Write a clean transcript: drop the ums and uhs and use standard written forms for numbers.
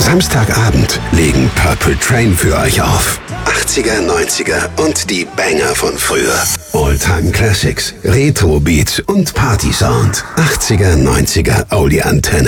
Samstagabend legen Purple Train für euch auf. 80er, 90er und die Banger von früher. Oldtime Classics, Retro Beats und Party Sound. 80er, 90er Audi Antenne.